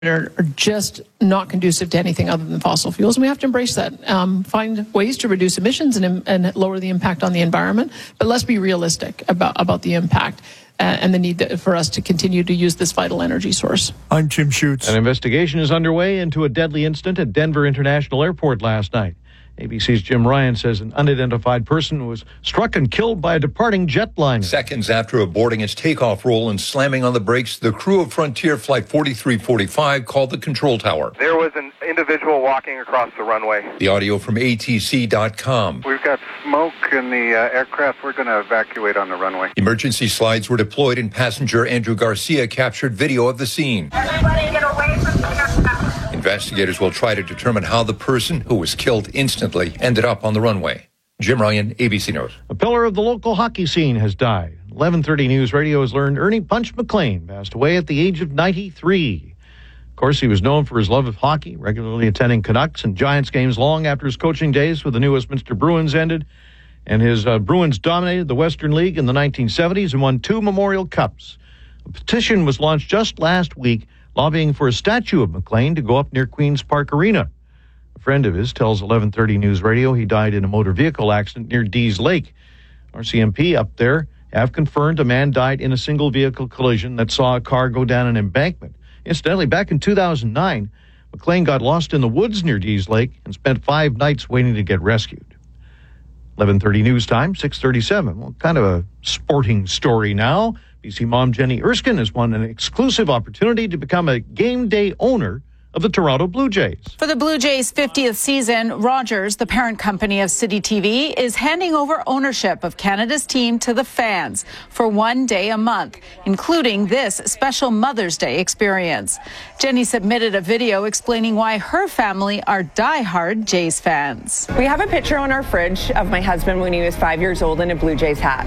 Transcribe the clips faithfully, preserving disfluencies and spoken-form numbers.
Are, are just not conducive to anything other than fossil fuels, and we have to embrace that. Um, find ways to reduce emissions and, and lower the impact on the environment, but let's be realistic about, about the impact uh, and the need to, for us to continue to use this vital energy source. I'm Jim Schutz. An investigation is underway into a deadly incident at Denver International Airport last night. A B C's Jim Ryan says an unidentified person was struck and killed by a departing jet liner. Seconds after aborting its takeoff roll and slamming on the brakes, the crew of Frontier Flight forty-three forty-five called the control tower. There was an individual walking across the runway. The audio from A T C dot com. We've got smoke in the uh, aircraft. We're going to evacuate on the runway. Emergency slides were deployed and passenger Andrew Garcia captured video of the scene. Everybody get away from the aircraft. Investigators will try to determine how the person who was killed instantly ended up on the runway. Jim Ryan, A B C News. A pillar of the local hockey scene has died. eleven thirty News Radio has learned Ernie Punch McLean passed away at the age of ninety-three. Of course, he was known for his love of hockey, regularly attending Canucks and Giants games long after his coaching days with the New Westminster Bruins ended. And his uh, Bruins dominated the Western League in the nineteen seventies and won two Memorial Cups. A petition was launched just last week lobbying for a statue of McLean to go up near Queen's Park Arena. A friend of his tells eleven thirty News Radio he died in a motor vehicle accident near Dease Lake. R C M P up there have confirmed a man died in a single vehicle collision that saw a car go down an embankment. Incidentally, back in two thousand nine, McLean got lost in the woods near Dease Lake and spent five nights waiting to get rescued. eleven thirty News Time, six thirty-seven. Well, kind of a sporting story now. B C mom Jenny Erskine has won an exclusive opportunity to become a game day owner of the Toronto Blue Jays. For the Blue Jays' fiftieth season, Rogers, the parent company of City T V, is handing over ownership of Canada's team to the fans for one day a month, including this special Mother's Day experience. Jenny submitted a video explaining why her family are diehard Jays fans. We have a picture on our fridge of my husband when he was five years old in a Blue Jays hat.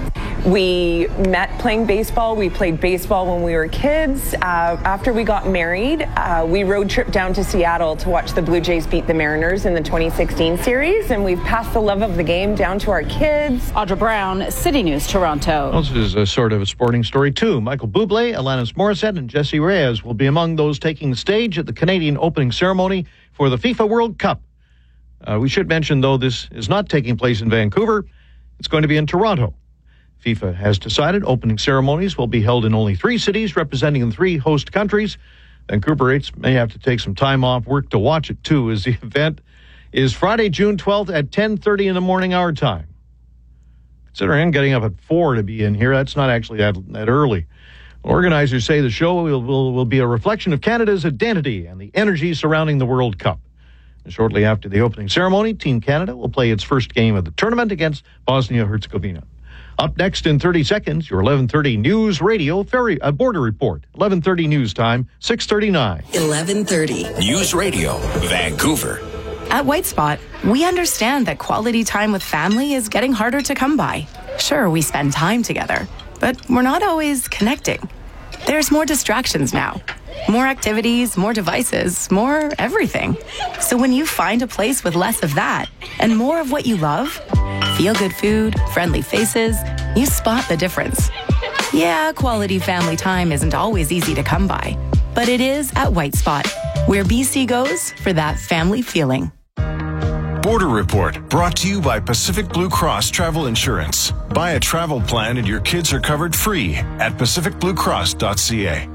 We met playing baseball. We played baseball when we were kids. Uh, after we got married, uh, we road tripped down to Seattle to watch the Blue Jays beat the Mariners in the twenty sixteen series, and we've passed the love of the game down to our kids. Audra Brown, City News, Toronto. Well, this is a sort of a sporting story, too. Michael Bublé, Alanis Morissette, and Jessie Reyez will be among those taking the stage at the Canadian opening ceremony for the FIFA World Cup. Uh, we should mention, though, this is not taking place in Vancouver. It's going to be in Toronto. FIFA has decided opening ceremonies will be held in only three cities representing the three host countries. Vancouverites may have to take some time off work to watch it, too, as the event is Friday, June twelfth at ten thirty in the morning our time. Considering getting up at four to be in here, that's not actually that, that early. Organizers say the show will, will, will be a reflection of Canada's identity and the energy surrounding the World Cup. And shortly after the opening ceremony, Team Canada will play its first game of the tournament against Bosnia-Herzegovina. Up next in thirty seconds, your eleven thirty News Radio ferry uh, border report. eleven thirty News Time, six thirty-nine. eleven thirty News Radio, Vancouver. At White Spot, we understand that quality time with family is getting harder to come by. Sure, we spend time together, but we're not always connecting. There's more distractions now. More activities, more devices, more everything. So when you find a place with less of that and more of what you love, feel-good food, friendly faces, you spot the difference. Yeah, quality family time isn't always easy to come by, but it is at White Spot, where B C goes for that family feeling. Border Report, brought to you by Pacific Blue Cross Travel Insurance. Buy a travel plan and your kids are covered free at pacific blue cross dot c a.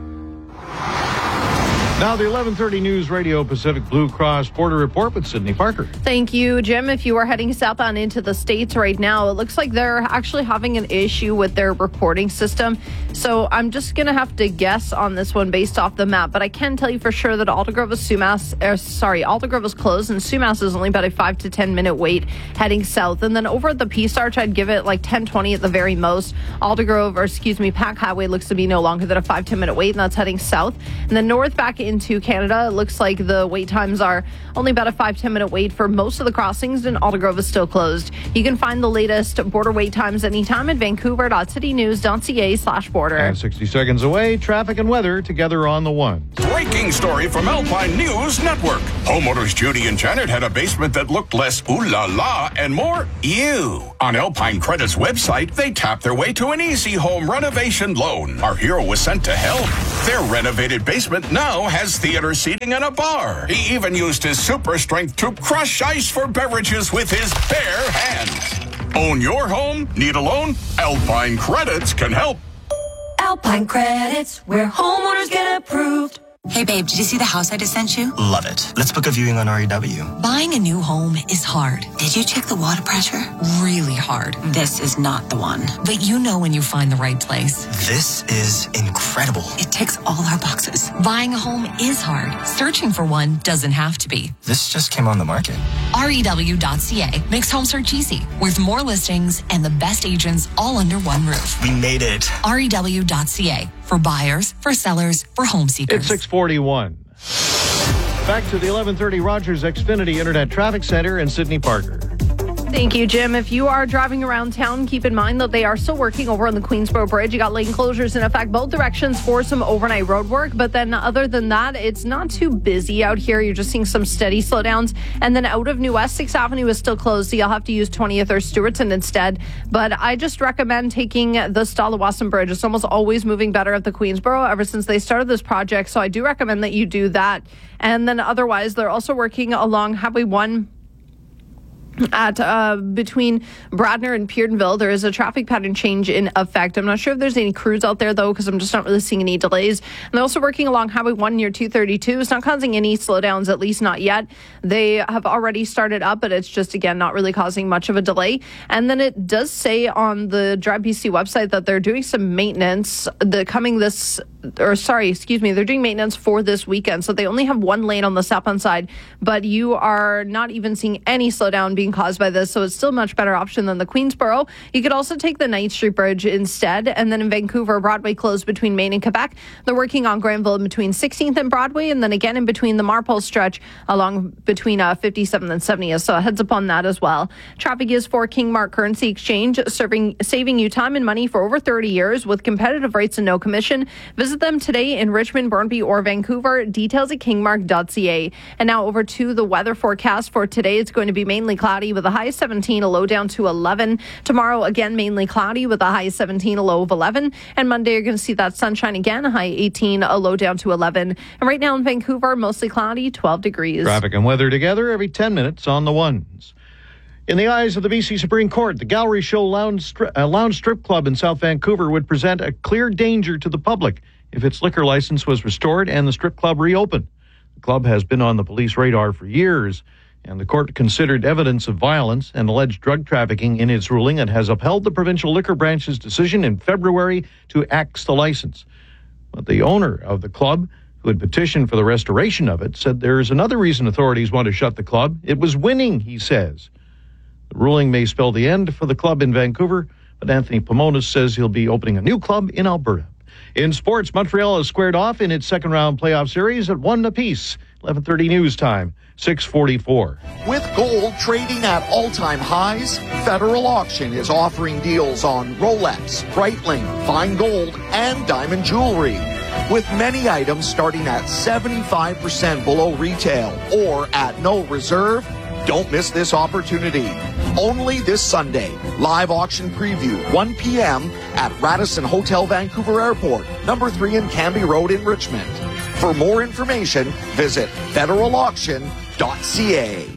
Now the eleven thirty News Radio Pacific Blue Cross Border Report with Sydney Parker. Thank you, Jim. If you are heading southbound into the States right now, it looks like they're actually having an issue with their reporting system. So I'm just going to have to guess on this one based off the map. But I can tell you for sure that Altagrove is Sumas, er, sorry, Altagrove is closed, and Sumas is only about a five to ten minute wait heading south. And then over at the Peace Arch, I'd give it like ten twenty at the very most. Altagrove, or excuse me, Pack Highway looks to be no longer than a five to ten minute wait, and that's heading south. And then north back into Canada, it looks like the wait times are only about a five to ten minute wait for most of the crossings, and Altagrove is still closed. You can find the latest border wait times anytime at vancouver dot city news dot c a slash border. And sixty seconds away, traffic and weather together on the one. Breaking story from Alpine News Network. Homeowners Judy and Janet had a basement that looked less ooh la la and more ew. On Alpine Credit's website, they tapped their way to an easy home renovation loan. Our hero was sent to help. Their renovated basement now has has theater seating and a bar. He even used his super strength to crush ice for beverages with his bare hands. Own your home? Need a loan? Alpine Credits can help. Alpine Credits, where homeowners get approved. Hey babe, did you see the house I just sent you? Love it. Let's book a viewing on R E W. Buying a new home is hard. Did you check the water pressure? Really hard. This is not the one. But you know when you find the right place. This is incredible. It ticks all our boxes. Buying a home is hard. Searching for one doesn't have to be. This just came on the market. R E W dot C A makes home search easy, with more listings and the best agents all under one roof. We made it. R E W dot C A. For buyers, for sellers, for home seekers. It's six forty-one. Back to the eleven thirty Rogers Xfinity Internet Traffic Center and Sydney Parker. Thank you, Jim. If you are driving around town, keep in mind that they are still working over on the Queensboro Bridge. You got lane closures in effect both directions for some overnight road work. But then other than that, it's not too busy out here. You're just seeing some steady slowdowns. And then out of New West, sixth Avenue is still closed, so you'll have to use twentieth or Stewartson instead. But I just recommend taking the Stalawasan Bridge. It's almost always moving better at the Queensboro ever since they started this project. So I do recommend that you do that. And then otherwise, they're also working along Highway one at uh, between Bradner and Peardenville. There is a traffic pattern change in effect. I'm not sure if there's any crews out there, though, because I'm just not really seeing any delays. And they're also working along Highway one near two thirty-two. It's not causing any slowdowns, at least not yet. They have already started up, but it's just, again, not really causing much of a delay. And then it does say on the Drive B C website that they're doing some maintenance the coming this or sorry, excuse me, they're doing maintenance for this weekend. So they only have one lane on the southbound side, but you are not even seeing any slowdown being caused by this. So it's still a much better option than the Queensboro. You could also take the Ninth Street Bridge instead. And then in Vancouver, Broadway closed between Maine and Quebec. They're working on Granville in between sixteenth and Broadway. And then again in between the Marpole stretch along between uh, fifty-seventh and seventieth. So heads up on that as well. Traffic is for Kingmark Currency Exchange, serving, saving you time and money for over thirty years with competitive rates and no commission. Visit them today in Richmond, Burnaby, or Vancouver. Details at kingmark dot c a. And now over to the weather forecast for today. It's going to be mainly cloudy with a high of seventeen, a low down to eleven. Tomorrow, again, mainly cloudy with a high of seventeen, a low of eleven. And Monday, you're going to see that sunshine again, a high eighteen, a low down to eleven. And right now in Vancouver, mostly cloudy, twelve degrees. Traffic and weather together every ten minutes on the ones. In the eyes of the B C Supreme Court, the Gallery Show Lounge, Stri- uh, Lounge Strip Club in South Vancouver would present a clear danger to the public if its liquor license was restored and the strip club reopened. The club has been on the police radar for years, and the court considered evidence of violence and alleged drug trafficking in its ruling and has upheld the provincial liquor branch's decision in February to axe the license. But the owner of the club, who had petitioned for the restoration of it, said there's another reason authorities want to shut the club. It was winning, he says. The ruling may spell the end for the club in Vancouver, but Anthony Pomonas says he'll be opening a new club in Alberta. In sports, Montreal has squared off in its second-round playoff series at one apiece. eleven thirty news time, six forty-four. With gold trading at all-time highs, Federal Auction is offering deals on Rolex, Breitling, fine gold, and diamond jewelry, with many items starting at seventy-five percent below retail or at no reserve. Don't miss this opportunity. Only this Sunday. Live auction preview, one p.m. at Radisson Hotel Vancouver Airport, number three in Canby Road in Richmond. For more information, visit federal auction dot c a.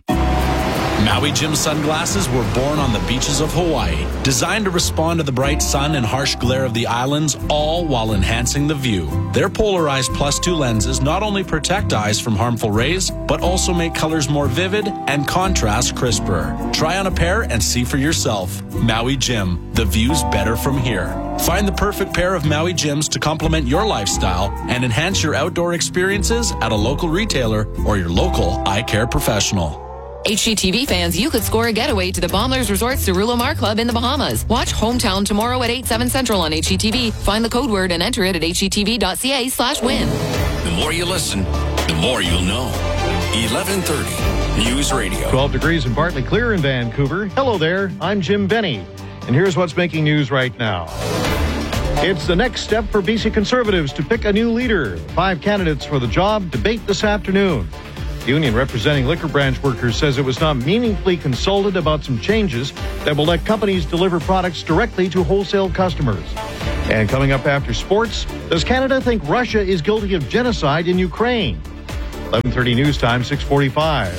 Maui Jim sunglasses were born on the beaches of Hawaii, designed to respond to the bright sun and harsh glare of the islands, all while enhancing the view. Their polarized plus two lenses not only protect eyes from harmful rays, but also make colors more vivid and contrast crisper. Try on a pair and see for yourself. Maui Jim, the view's better from here. Find the perfect pair of Maui Jims to complement your lifestyle and enhance your outdoor experiences at a local retailer or your local eye care professional. H G T V fans, you could score a getaway to the Bombers Resort Cerullo Mar Club in the Bahamas. Watch Hometown tomorrow at eight, seven Central on H G T V. Find the code word and enter it at H G T V dot C A slash win. The more you listen, the more you'll know. eleven thirty News Radio. twelve degrees and partly clear in Vancouver. Hello there, I'm Jim Benny, and here's what's making news right now. It's the next step for B C Conservatives to pick a new leader. Five candidates for the job debate this afternoon. The union representing liquor branch workers says it was not meaningfully consulted about some changes that will let companies deliver products directly to wholesale customers. And coming up after sports, does Canada think Russia is guilty of genocide in Ukraine? eleven thirty news time, six forty-five.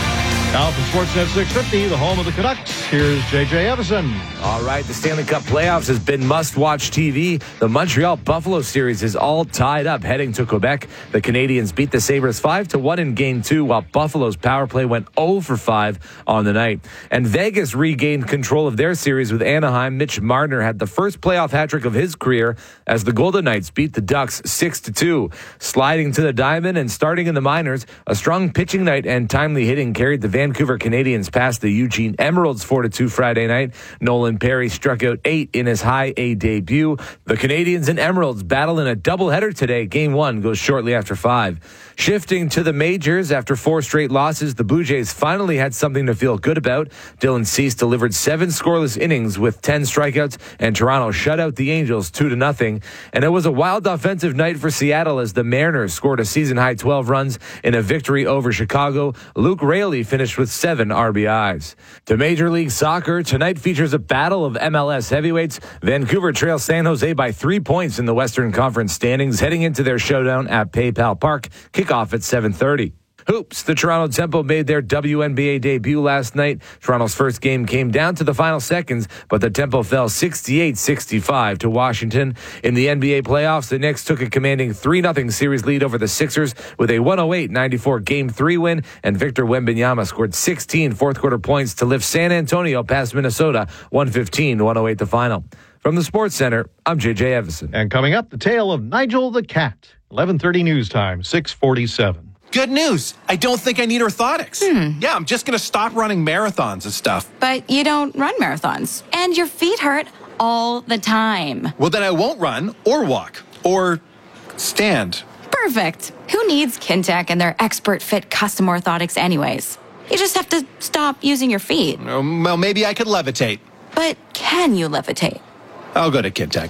Now from Sportsnet six fifty, the home of the Canucks, here's J J Evison. All right, the Stanley Cup playoffs has been must-watch T V. The Montreal-Buffalo series is all tied up heading to Quebec. The Canadians beat the Sabres five to one in Game two, while Buffalo's power play went oh for five on the night. And Vegas regained control of their series with Anaheim. Mitch Marner had the first playoff hat-trick of his career as the Golden Knights beat the Ducks six to two. Sliding to the diamond and starting in the minors, a strong pitching night and timely hitting carried the Vancouver Canadians past the Eugene Emeralds four to two Friday night. Nolan Perry struck out eight in his high A debut. The Canadians and Emeralds battle in a doubleheader today. Game one goes shortly after five. Shifting to the majors, after four straight losses, the Blue Jays finally had something to feel good about. Dylan Cease delivered seven scoreless innings with ten strikeouts, and Toronto shut out the Angels two to nothing. And it was a wild offensive night for Seattle as the Mariners scored a season-high twelve runs in a victory over Chicago. Luke Raley finished with seven R B Is. To Major League Soccer, tonight features a battle of M L S heavyweights. Vancouver trails San Jose by three points in the Western Conference standings, heading into their showdown at PayPal Park. Kickoff at seven thirty. Hoops. The Toronto Tempo made their W N B A debut last night. Toronto's first game came down to the final seconds, but the Tempo fell sixty-eight sixty-five to Washington. In the N B A playoffs, the Knicks took a commanding three nothing series lead over the Sixers with a one oh eight ninety-four Game three win, and Victor Wembanyama scored sixteen fourth-quarter points to lift San Antonio past Minnesota one fifteen one oh eight the final. From the Sports Center, I'm J J Evison. And coming up, the tale of Nigel the Cat. eleven thirty news time, six forty-seven. Good news. I don't think I need orthotics. Hmm. Yeah, I'm just going to stop running marathons and stuff. But you don't run marathons. And your feet hurt all the time. Well, then I won't run or walk or stand. Perfect. Who needs Kintec and their expert fit custom orthotics anyways? You just have to stop using your feet. Um, well, maybe I could levitate. But can you levitate? I'll go to Kintec.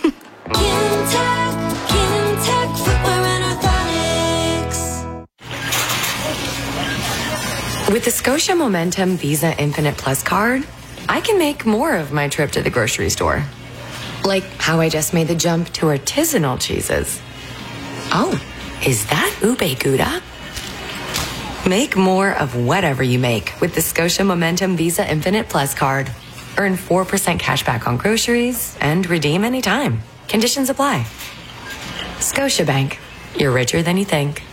Kintec, Kintec footwear and orthotics. With the Scotia Momentum Visa Infinite Plus card, I can make more of my trip to the grocery store. Like how I just made the jump to artisanal cheeses. Oh, is that ube gouda? Make more of whatever you make with the Scotia Momentum Visa Infinite Plus card. Earn four percent cash back on groceries and redeem anytime. Conditions apply. Scotiabank. You're richer than you think.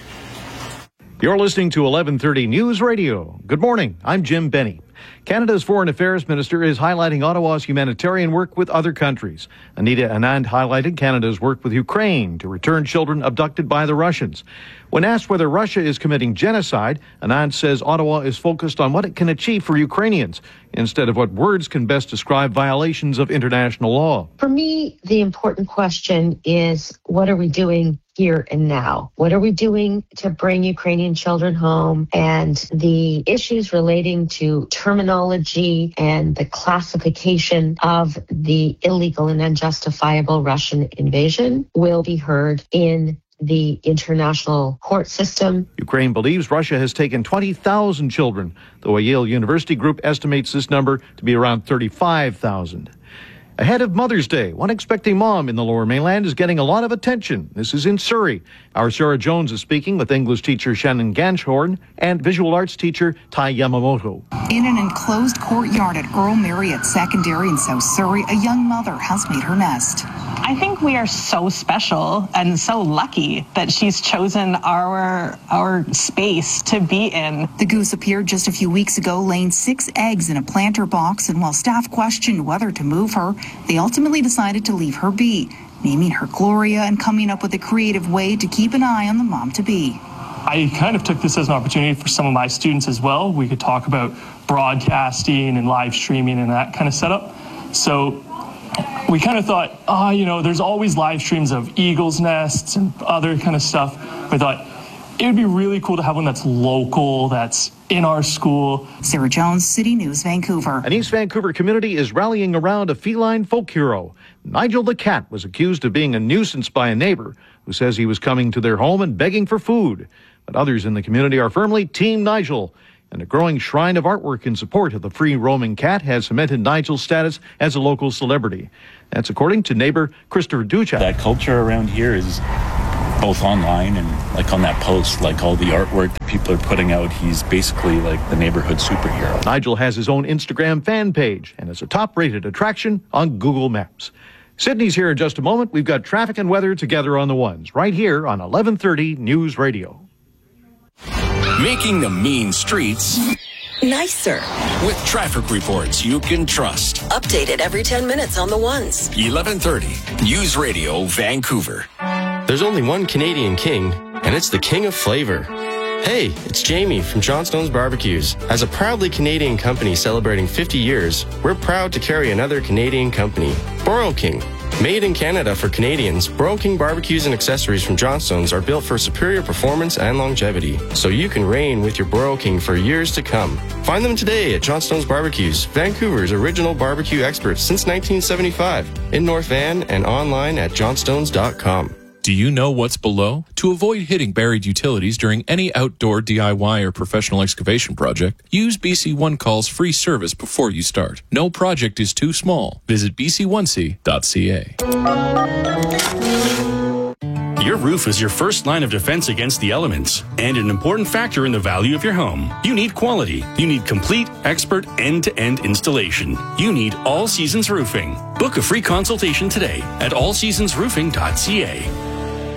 You're listening to eleven thirty News Radio. Good morning. I'm Jim Benny. Canada's Foreign Affairs Minister is highlighting Ottawa's humanitarian work with other countries. Anita Anand highlighted Canada's work with Ukraine to return children abducted by the Russians. When asked whether Russia is committing genocide, Anand says Ottawa is focused on what it can achieve for Ukrainians instead of what words can best describe violations of international law. For me, the important question is, what are we doing here and now? What are we doing to bring Ukrainian children home? And the issues relating to terminology and the classification of the illegal and unjustifiable Russian invasion will be heard in the international court system. Ukraine believes Russia has taken twenty thousand children, though a Yale University group estimates this number to be around thirty-five thousand. Ahead of Mother's Day, one expecting mom in the Lower Mainland is getting a lot of attention. This is in Surrey. Our Sarah Jones is speaking with English teacher Shannon Ganshorn and visual arts teacher Tai Yamamoto. In an enclosed courtyard at Earl Marriott Secondary in South Surrey, a young mother has made her nest. I think we are so special and so lucky that she's chosen our our space to be in. The goose appeared just a few weeks ago, laying six eggs in a planter box, and while staff questioned whether to move her, they ultimately decided to leave her be, naming her Gloria and coming up with a creative way to keep an eye on the mom-to-be. I kind of took this as an opportunity for some of my students as well. We could talk about broadcasting and live streaming and that kind of setup. So we kind of thought, oh, you know, there's always live streams of eagles' nests and other kind of stuff. We thought it would be really cool to have one that's local, that's in our school. Sarah Jones, City News, Vancouver. An East Vancouver community is rallying around a feline folk hero. Nigel the cat was accused of being a nuisance by a neighbor who says he was coming to their home and begging for food. But others in the community are firmly Team Nigel. And a growing shrine of artwork in support of the free roaming cat has cemented Nigel's status as a local celebrity. That's according to neighbor Christopher Ducha. That culture around here is both online and like on that post, like all the artwork that people are putting out. He's basically like the neighborhood superhero. Nigel has his own Instagram fan page and is a top-rated attraction on Google Maps. Sydney's here in just a moment. We've got traffic and weather together on the ones right here on eleven thirty News Radio. Making the mean streets nicer with traffic reports you can trust. Updated every ten minutes on the ones. eleven thirty News Radio, Vancouver. There's only one Canadian king, and it's the king of flavor. Hey, it's Jamie from Johnstone's Barbecues. As a proudly Canadian company celebrating fifty years, we're proud to carry another Canadian company, Broil King. Made in Canada for Canadians, Broil King barbecues and accessories from Johnstone's are built for superior performance and longevity, so you can reign with your Broil King for years to come. Find them today at Johnstone's Barbecues, Vancouver's original barbecue experts since nineteen seventy-five, in North Van and online at johnstones dot com. Do you know what's below? To avoid hitting buried utilities during any outdoor D I Y or professional excavation project, use B C One Call's free service before you start. No project is too small. Visit b c one c dot c a. Your roof is your first line of defense against the elements and an important factor in the value of your home. You need quality. You need complete, expert, end-to-end installation. You need All Seasons Roofing. Book a free consultation today at all seasons roofing dot c a.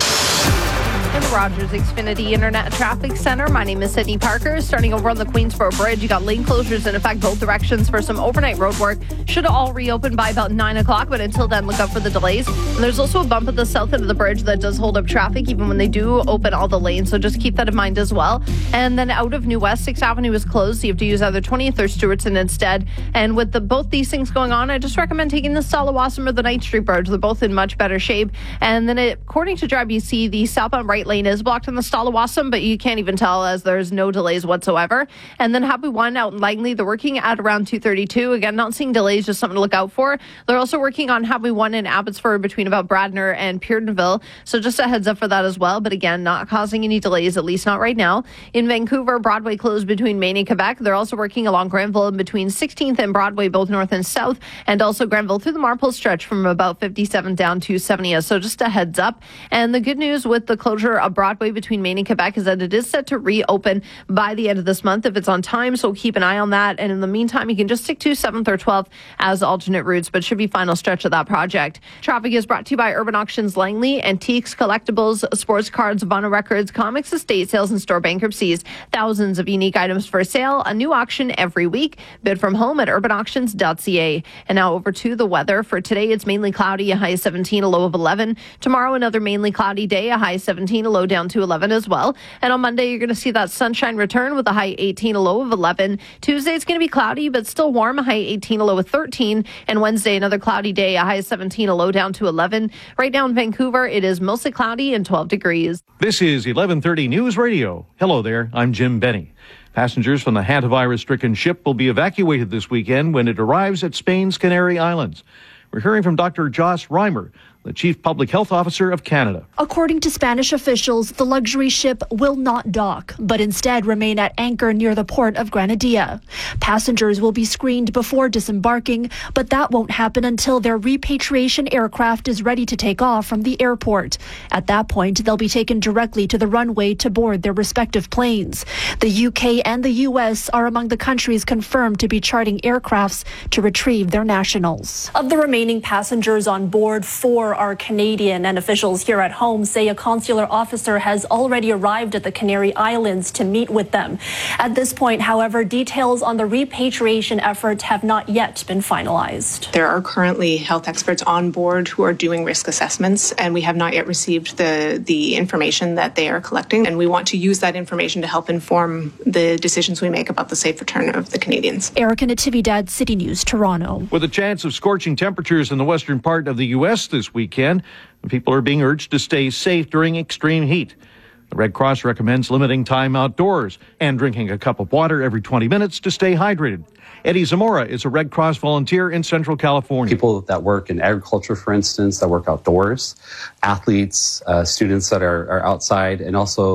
In the Rogers Xfinity Internet Traffic Center, my name is Sydney Parker. Starting over on the Queensboro Bridge, you got lane closures in effect both directions for some overnight road work. Should all reopen by about nine o'clock, but until then, look out for the delays. And there's also a bump at the south end of the bridge that does hold up traffic even when they do open all the lanes, so just keep that in mind as well. And then out of New West, sixth Avenue is closed, so you have to use either twentieth or Stewartson instead. And with the both these things going on, I just recommend taking the Stalawassam or the Ninth Street Bridge. They're both in much better shape. And then it, according to Drive B C, the southbound right lane is blocked on the Stalawassam, but you can't even tell as there's no delays whatsoever. And then Happy One out in Langley, they're working at around two thirty-two. Again, not seeing delays, just something to look out for. They're also working on Happy One in Abbotsford between about Bradner and Peardenville, so just a heads up for that as well. But again, not causing any delays, at least not right now. In Vancouver, Broadway closed between Maine and Quebec. They're also working along Granville in between sixteenth and Broadway, both north and south, and also Granville through the Marple stretch from about fifty-seven down to seventieth. So just a heads up. And the good news with the closure of Broadway between Maine and Quebec is that it is set to reopen by the end of this month if it's on time, so keep an eye on that. And in the meantime, you can just stick to seventh or twelfth as alternate routes, but should be final stretch of that project. Traffic is brought to you by Urban Auctions Langley, Antiques, Collectibles, Sports Cards, Vinyl Records, Comics, Estate Sales, and Store Bankruptcies. Thousands of unique items for sale, a new auction every week. Bid from home at urban auctions dot c a. And now over to the weather. For today, it's mainly cloudy, a high of seventeen, a low of eleven. Tomorrow, another mainly cloudy day, a high of seventeen, a low down to eleven as well. And on Monday, you're going to see that sunshine return with a high eighteen, a low of eleven. Tuesday, it's going to be cloudy, but still warm, a high eighteen, a low of thirteen. And Wednesday, another cloudy day, a high of seventeen, a low down to eleven. Right now in Vancouver, it is mostly cloudy and twelve degrees. This is eleven thirty News Radio. Hello there, I'm Jim Benny. Passengers from the hantavirus-stricken ship will be evacuated this weekend when it arrives at Spain's Canary Islands. We're hearing from Doctor Joss Reimer, the Chief Public Health Officer of Canada. According to Spanish officials, the luxury ship will not dock, but instead remain at anchor near the port of Granadilla. Passengers will be screened before disembarking, but that won't happen until their repatriation aircraft is ready to take off from the airport. At that point, they'll be taken directly to the runway to board their respective planes. The U K and the U S are among the countries confirmed to be charting aircrafts to retrieve their nationals. Of the remaining passengers on board, four are Canadian, and officials here at home say a consular officer has already arrived at the Canary Islands to meet with them. At this point, however, details on the repatriation effort have not yet been finalized. There are currently health experts on board who are doing risk assessments, and we have not yet received the, the information that they are collecting, and we want to use that information to help inform the decisions we make about the safe return of the Canadians. Erica Natividad, City News, Toronto. With a chance of scorching temperatures in the western part of the U S this week, weekend, people are being urged to stay safe during extreme heat. The Red Cross recommends limiting time outdoors and drinking a cup of water every twenty minutes to stay hydrated. Eddie Zamora is a Red Cross volunteer in Central California. People that work in agriculture, for instance, that work outdoors, athletes, uh, students that are, are outside, and also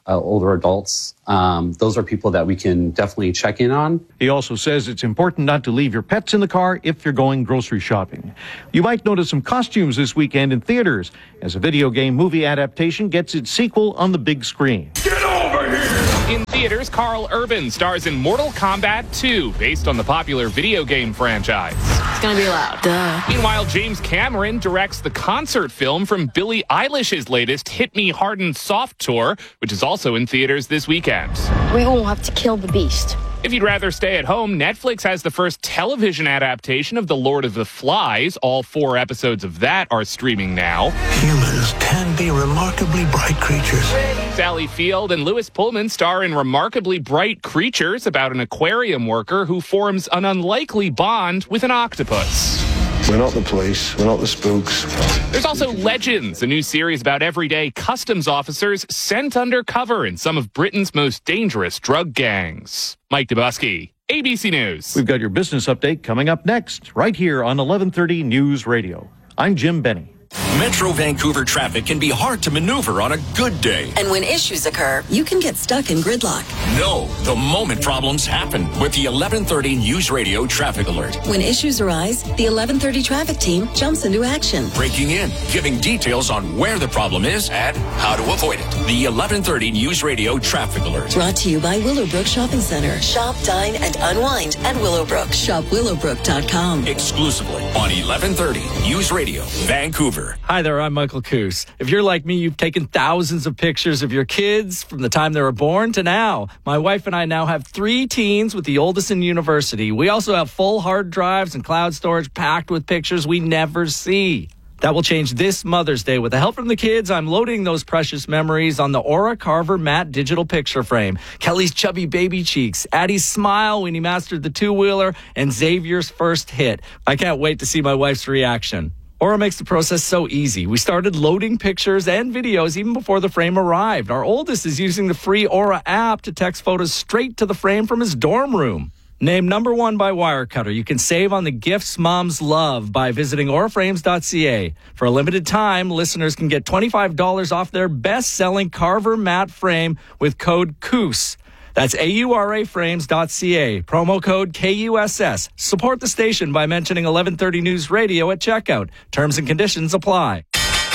uh, older adults. Um, those are people that we can definitely check in on. He also says it's important not to leave your pets in the car if you're going grocery shopping. You might notice some costumes this weekend in theaters as a video game movie adaptation gets its sequel on the big screen. Get over here! In theaters, Carl Urban stars in Mortal Kombat two, based on the popular video game franchise. It's gonna be loud. Duh. Meanwhile, James Cameron directs the concert film from Billie Eilish's latest Hit Me Hard and Soft tour, which is also in theaters this weekend. We won't have to kill the beast. If you'd rather stay at home, Netflix has the first television adaptation of The Lord of the Flies. All four episodes of that are streaming now. Humans can be remarkably bright creatures. Sally Field and Lewis Pullman star in Remarkably Bright Creatures, about an aquarium worker who forms an unlikely bond with an octopus. We're not the police. We're not the spooks. There's also Legends, a new series about everyday customs officers sent undercover in some of Britain's most dangerous drug gangs. Mike Dubusky, A B C News. We've got your business update coming up next, right here on eleven thirty News Radio. I'm Jim Benny. Metro Vancouver traffic can be hard to maneuver on a good day. And when issues occur, you can get stuck in gridlock. No, the moment problems happen with the eleven thirty News Radio Traffic Alert. When issues arise, the eleven thirty traffic team jumps into action. Breaking in, giving details on where the problem is and how to avoid it. The eleven thirty News Radio Traffic Alert. Brought to you by Willowbrook Shopping Center. Shop, dine, and unwind at Willowbrook. Shop willowbrook dot com. Exclusively on eleven thirty News Radio, Vancouver. Hi there, I'm Michael Coos. If you're like me, you've taken thousands of pictures of your kids from the time they were born to now. My wife and I now have three teens, with the oldest in university. We also have full hard drives and cloud storage packed with pictures we never see. That will change this Mother's Day. With the help from the kids, I'm loading those precious memories on the Aura Carver Matte digital picture frame. Kelly's chubby baby cheeks, Addie's smile when he mastered the two-wheeler, and Xavier's first hit. I can't wait to see my wife's reaction. Aura makes the process so easy. We started loading pictures and videos even before the frame arrived. Our oldest is using the free Aura app to text photos straight to the frame from his dorm room. Named number one by Wirecutter, you can save on the gifts moms love by visiting aura frames dot c a. For a limited time, listeners can get twenty-five dollars off their best-selling Carver matte frame with code C O O S. That's A U R A frames dot c a. Promo code K U S S. Support the station by mentioning eleven thirty News Radio at checkout. Terms and conditions apply.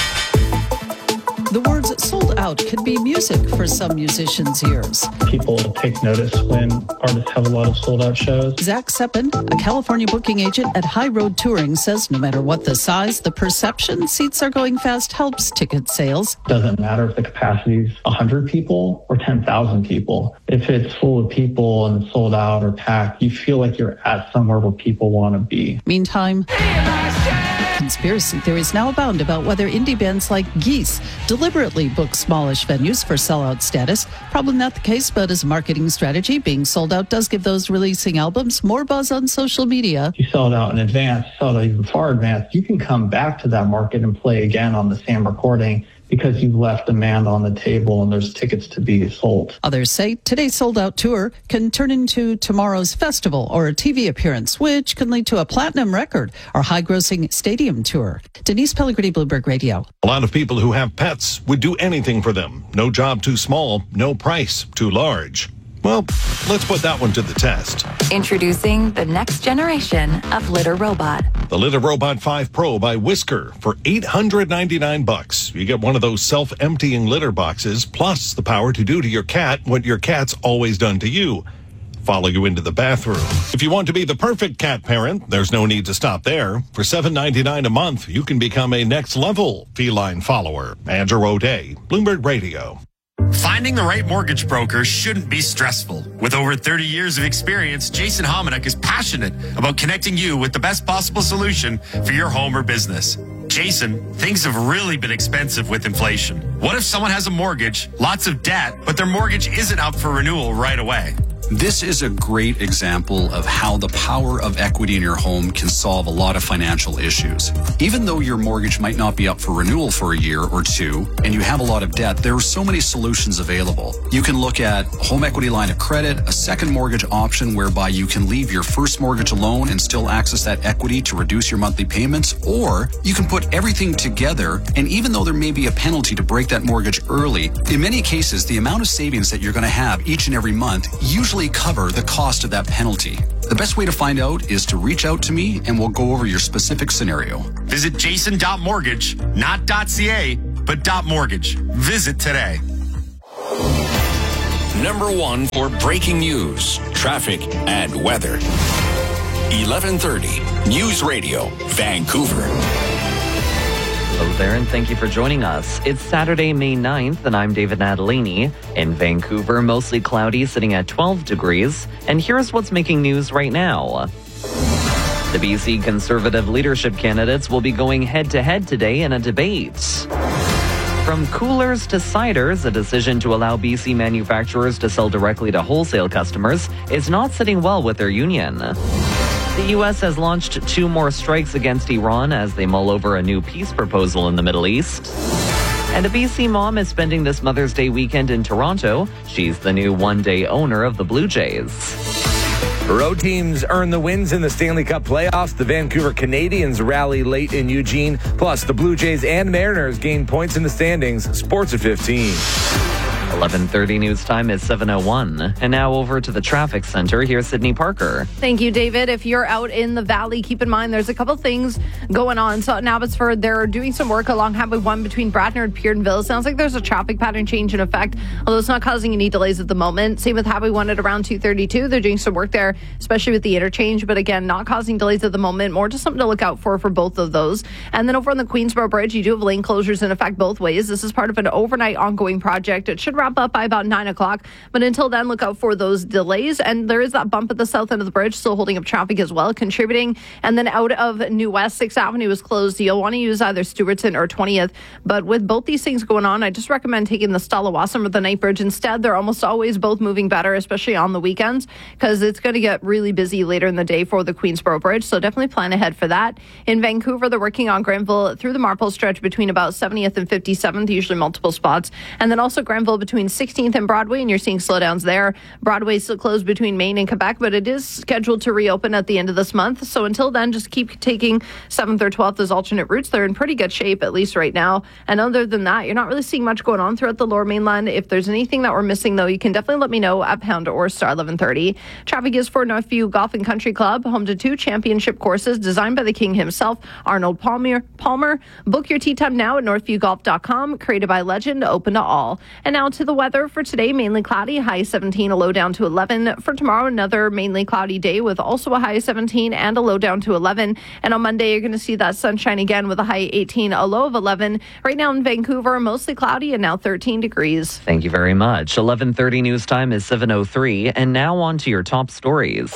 The words sold out could be music for some musicians' ears. People take notice when artists have a lot of sold out shows. Zach Seppen, a California booking agent at High Road Touring, says no matter what the size, the perception seats are going fast helps ticket sales. Doesn't matter if the capacity is one hundred people or ten thousand people. If it's full of people and it's sold out or packed, you feel like you're at somewhere where people want to be. Meantime, conspiracy theories now abound about whether indie bands like Geese deliberately book smallish venues for sellout status. Probably not the case, but as a marketing strategy, being sold out does give those releasing albums more buzz on social media. You sell it out in advance, sell it even far advance, you can come back to that market and play again on the same recording because you've left demand on the table and there's tickets to be sold. Others say today's sold-out tour can turn into tomorrow's festival or a T V appearance, which can lead to a platinum record or high-grossing stadium tour. Denise Pellegrini, Bloomberg Radio. A lot of people who have pets would do anything for them. No job too small, no price too large. Well, let's put that one to the test. Introducing the next generation of Litter Robot. The Litter Robot five Pro by Whisker for eight hundred ninety-nine bucks. You get one of those self-emptying litter boxes, plus the power to do to your cat what your cat's always done to you. Follow you into the bathroom. If you want to be the perfect cat parent, there's no need to stop there. For seven ninety-nine a month, you can become a next-level feline follower. Andrew O'Day, Bloomberg Radio. Finding the right mortgage broker shouldn't be stressful. With over thirty years of experience, Jason Hominick is passionate about connecting you with the best possible solution for your home or business. Jason, things have really been expensive with inflation. What if someone has a mortgage, lots of debt, but their mortgage isn't up for renewal right away? This is a great example of how the power of equity in your home can solve a lot of financial issues. Even though your mortgage might not be up for renewal for a year or two, and you have a lot of debt, there are so many solutions available. You can look at a home equity line of credit, a second mortgage option whereby you can leave your first mortgage alone and still access that equity to reduce your monthly payments, or you can put everything together, and even though there may be a penalty to break that mortgage early, in many cases, the amount of savings that you're going to have each and every month usually cover the cost of that penalty. The best way to find out is to reach out to me and we'll go over your specific scenario. Visit jason dot mortgage, not .ca, but .mortgage. Visit today. Number one for breaking news, traffic, and weather. eleven thirty News Radio, Vancouver. Hello there, and thank you for joining us. It's Saturday, May ninth, and I'm David Natalini. In Vancouver, mostly cloudy, sitting at twelve degrees. And here's what's making news right now. The B C Conservative leadership candidates will be going head-to-head today in a debate. From coolers to ciders, a decision to allow B C manufacturers to sell directly to wholesale customers is not sitting well with their union. The U S has launched two more strikes against Iran as they mull over a new peace proposal in the Middle East. And a B C mom is spending this Mother's Day weekend in Toronto. She's the new one-day owner of the Blue Jays. Road teams earn the wins in the Stanley Cup playoffs. The Vancouver Canadians rally late in Eugene. Plus, the Blue Jays and Mariners gain points in the standings. Sports at fifteen. eleven thirty news time is seven oh one. And now over to the traffic center. Here's Sydney Parker. Thank you, David. If you're out in the valley, keep in mind there's a couple things going on. So in Abbotsford, they're doing some work along Highway one between Bradner and Pierdenville. Sounds like there's a traffic pattern change in effect, although it's not causing any delays at the moment. Same with Highway one at around two thirty-two. They're doing some work there, especially with the interchange, but again, not causing delays at the moment. More just something to look out for for both of those. And then over on the Queensboro Bridge, you do have lane closures in effect both ways. This is part of an overnight ongoing project. It should wrap up by about nine o'clock. But until then, look out for those delays. And there is that bump at the south end of the bridge, still holding up traffic as well, contributing. And then out of New West, sixth Avenue is closed. You'll want to use either Stewartson or twentieth. But with both these things going on, I just recommend taking the Stalawassam or the Night Bridge instead. They're almost always both moving better, especially on the weekends, because it's going to get really busy later in the day for the Queensboro Bridge. So definitely plan ahead for that. In Vancouver, they're working on Granville through the Marple stretch between about seventieth and fifty-seventh, usually multiple spots. And then also Granville between sixteenth and Broadway, and you're seeing slowdowns there. Broadway still closed between Maine and Quebec, but it is scheduled to reopen at the end of this month. So until then, just keep taking seventh or twelfth as alternate routes. They're in pretty good shape, at least right now. And other than that, you're not really seeing much going on throughout the Lower Mainland. If there's anything that we're missing, though, you can definitely let me know at Pound or Star eleven thirty. Traffic is for Northview Golf and Country Club, home to two championship courses designed by the King himself, Arnold Palmer. Palmer. Book your tee time now at northview golf dot com. Created by Legend, open to all. And now to the weather for today. Mainly cloudy, high seventeen, a low down to eleven. For tomorrow, another mainly cloudy day with also a high seventeen and a low down to eleven. And on Monday, you're going to see that sunshine again with a high eighteen, a low of eleven. Right now in Vancouver, mostly cloudy and now thirteen degrees. Thank you very much. eleven thirty news time is seven oh three. And now on to your top stories.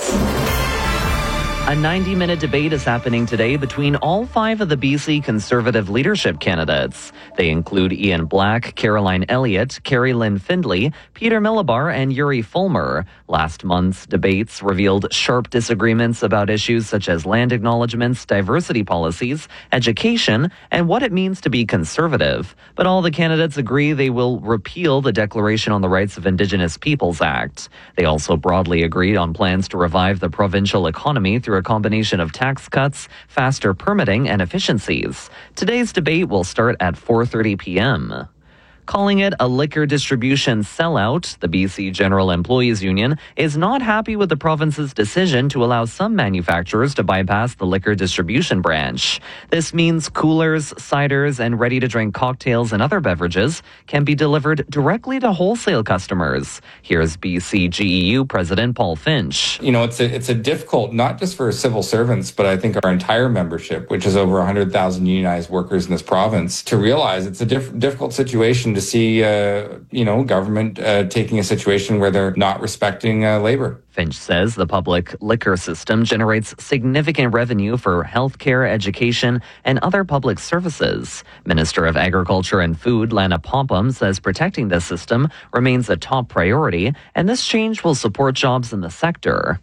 A ninety-minute debate is happening today between all five of the B C Conservative leadership candidates. They include Ian Black, Caroline Elliott, Carrie Lynn Findlay, Peter Millibar, and Yuri Fulmer. Last month's debates revealed sharp disagreements about issues such as land acknowledgements, diversity policies, education, and what it means to be conservative. But all the candidates agree they will repeal the Declaration on the Rights of Indigenous Peoples Act. They also broadly agreed on plans to revive the provincial economy through a combination of tax cuts, faster permitting, and efficiencies. Today's debate will start at four thirty p.m. Calling it a liquor distribution sellout, the B C General Employees Union is not happy with the province's decision to allow some manufacturers to bypass the liquor distribution branch. This means coolers, ciders, and ready-to-drink cocktails and other beverages can be delivered directly to wholesale customers. Here's B C G E U President Paul Finch. You know, it's a, it's a difficult, not just for civil servants, but I think our entire membership, which is over one hundred thousand unionized workers in this province, to realize it's a diff- difficult situation to see, uh, you know, government uh, taking a situation where they're not respecting uh, labor. Finch says the public liquor system generates significant revenue for healthcare, education, and other public services. Minister of Agriculture and Food, Lana Popham, says protecting this system remains a top priority, and this change will support jobs in the sector.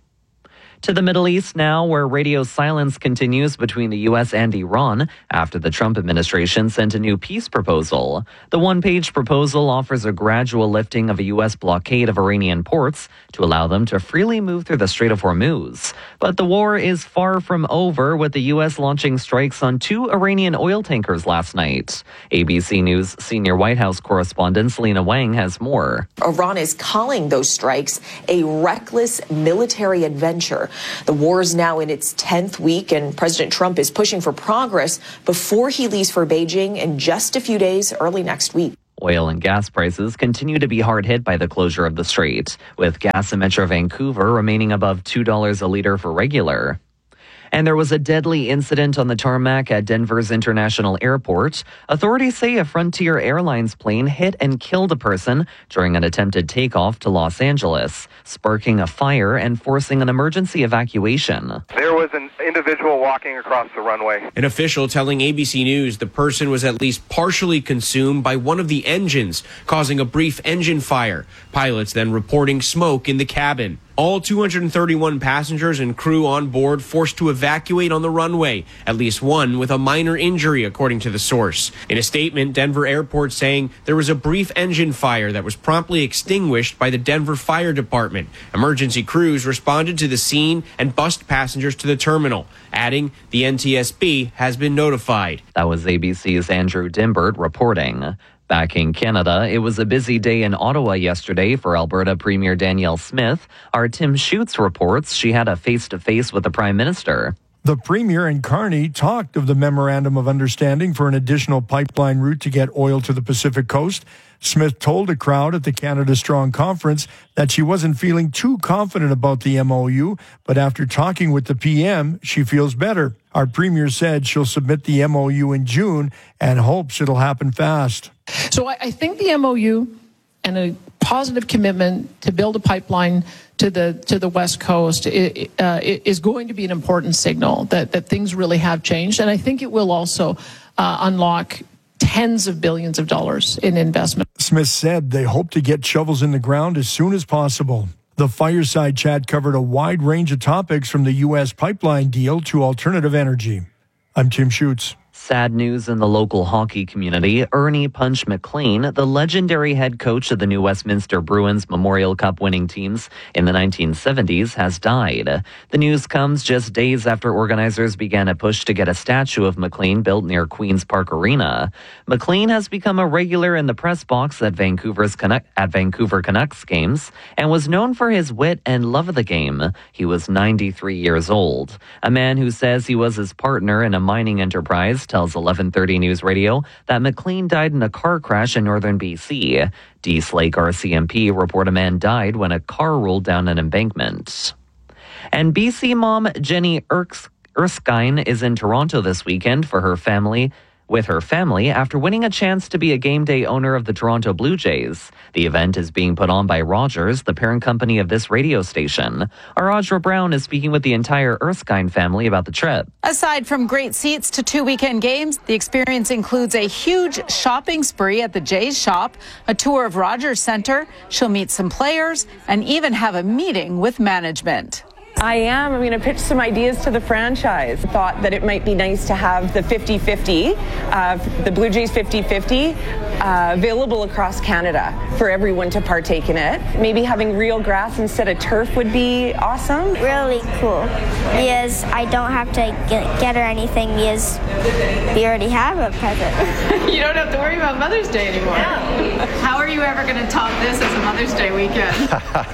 To the Middle East now, where radio silence continues between the U S and Iran after the Trump administration sent a new peace proposal. The one-page proposal offers a gradual lifting of a U S blockade of Iranian ports to allow them to freely move through the Strait of Hormuz. But the war is far from over, with the U S launching strikes on two Iranian oil tankers last night. A B C News senior White House correspondent Selena Wang has more. Iran is calling those strikes a reckless military adventure. The war is now in its tenth week, and President Trump is pushing for progress before he leaves for Beijing in just a few days, early next week. Oil and gas prices continue to be hard hit by the closure of the strait, with gas in Metro Vancouver remaining above two dollars a litre for regular. And there was a deadly incident on the tarmac at Denver's International Airport. Authorities say a Frontier Airlines plane hit and killed a person during an attempted takeoff to Los Angeles, sparking a fire and forcing an emergency evacuation. There was an individual walking across the runway. An official telling A B C News the person was at least partially consumed by one of the engines, causing a brief engine fire. Pilots then reporting smoke in the cabin. All two hundred thirty-one passengers and crew on board forced to evacuate on the runway, at least one with a minor injury, according to the source. In a statement, Denver Airport saying there was a brief engine fire that was promptly extinguished by the Denver Fire Department. Emergency crews responded to the scene and bused passengers to the terminal, adding the N T S B has been notified. That was A B C's Andrew Dimbert reporting. Back in Canada, it was a busy day in Ottawa yesterday for Alberta Premier Danielle Smith. Our Tim Schutz reports she had a face-to-face with the Prime Minister. The Premier and Carney talked of the Memorandum of Understanding for an additional pipeline route to get oil to the Pacific Coast. Smith told a crowd at the Canada Strong Conference that she wasn't feeling too confident about the M O U, but after talking with the P M, she feels better. Our Premier said she'll submit the M O U in June and hopes it'll happen fast. So I, I think the M O U and a positive commitment to build a pipeline to the to the West Coast it, uh, it is going to be an important signal that, that things really have changed. And I think it will also uh, unlock tens of billions of dollars in investment. Smith said they hope to get shovels in the ground as soon as possible. The fireside chat covered a wide range of topics from the U S pipeline deal to alternative energy. I'm Tim Schutz. Sad news in the local hockey community. Ernie Punch McLean, the legendary head coach of the new Westminster Bruins Memorial Cup winning teams in the nineteen seventies, has died. The news comes just days after organizers began a push to get a statue of McLean built near Queen's Park Arena. McLean has become a regular in the press box at Vancouver's Canuck, at Vancouver Canucks games and was known for his wit and love of the game. He was ninety-three years old. A man who says he was his partner in a mining enterprise tells eleven thirty News Radio that McLean died in a car crash in northern B C. Dease Lake R C M P report a man died when a car rolled down an embankment. And B C mom Jenny Erskine is in Toronto this weekend for her family with her family after winning a chance to be a game day owner of the Toronto Blue Jays. The event is being put on by Rogers, the parent company of this radio station. Our Audra Brown is speaking with the entire Erskine family about the trip. Aside from great seats to two weekend games, the experience includes a huge shopping spree at the Jays shop, a tour of Rogers Center. She'll meet some players and even have a meeting with management. I am. I'm going to pitch some ideas to the franchise. Thought that it might be nice to have the fifty-fifty, uh, the Blue Jays fifty-fifty, uh, available across Canada for everyone to partake in it. Maybe having real grass instead of turf would be awesome. Really cool, because I don't have to get, get her anything because we already have a present. You don't have to worry about Mother's Day anymore. Yeah. How are you ever going to top this as a Mother's Day weekend?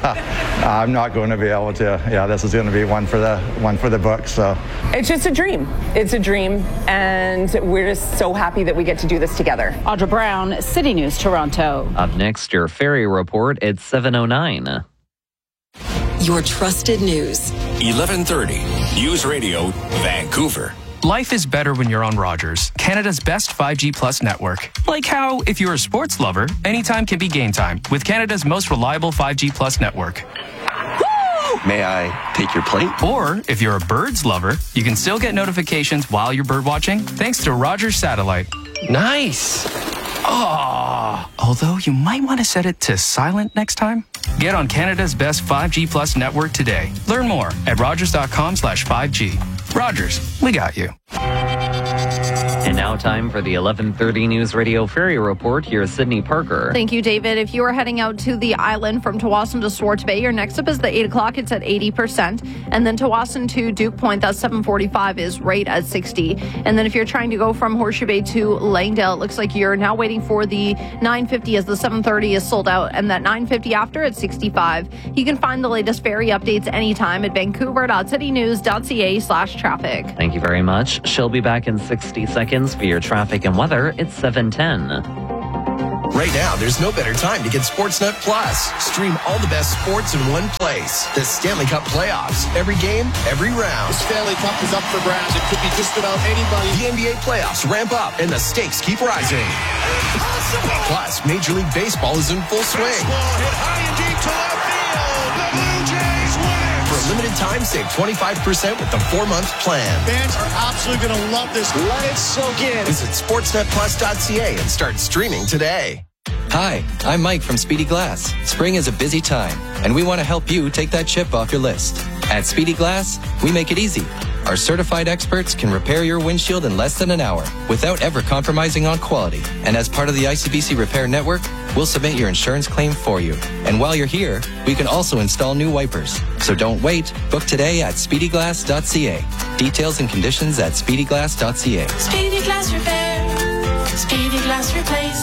I'm not going to be able to. Yeah, this is going to be one for the one for the book. So it's just a dream. It's a dream, and we're just so happy that we get to do this together. Audra Brown, City News, Toronto. Up next, your ferry report. It's seven oh nine. Your trusted news. eleven thirty News Radio, Vancouver. Life is better when you're on Rogers, Canada's best five G Plus network. Like how, if you're a sports lover, anytime can be game time with Canada's most reliable five G Plus network. May I take your plate? Or, if you're a birds lover, you can still get notifications while you're bird watching thanks to Rogers Satellite. Nice! Oh, although you might want to set it to silent next time. Get on Canada's best five G Plus network today. Learn more at rogers.com slash 5G. Rogers, we got you. And now time for the eleven thirty News Radio Ferry Report. Here's Sydney Parker. Thank you, David. If you are heading out to the island from Tawasin to Swartz Bay, your next up is the eight o'clock. It's at eighty percent. And then Tawasin to Duke Point, that's seven forty-five, is right at sixty. And then if you're trying to go from Horseshoe Bay to Langdale, it looks like you're now waiting for the nine fifty as the seven thirty is sold out. And that nine fifty after at sixty-five. You can find the latest ferry updates anytime at vancouver.citynews.ca slash traffic. Thank you very much. She'll be back in sixty seconds for your traffic and weather. It's seven ten. Right now, there's no better time to get Sportsnet Plus. Stream all the best sports in one place. The Stanley Cup playoffs. Every game, every round. The Stanley Cup is up for grabs. It could be just about anybody. The N B A playoffs ramp up and the stakes keep rising. Impossible. Plus, Major League Baseball is in full swing. Baseball hit high and deep to left field. The Blue Jays win. For a limited time, save twenty-five percent with the four-month plan. Fans are absolutely going to love this. Let it soak in. Visit sportsnet plus dot c a and start streaming today. Hi, I'm Mike from Speedy Glass. Spring is a busy time, and we want to help you take that chip off your list. At Speedy Glass, we make it easy. Our certified experts can repair your windshield in less than an hour without ever compromising on quality. And as part of the I C B C Repair Network, we'll submit your insurance claim for you. And while you're here, we can also install new wipers. So don't wait. Book today at speedy glass dot c a. Details and conditions at speedy glass dot c a. Speedy Glass Repair. Speedy Glass Replace.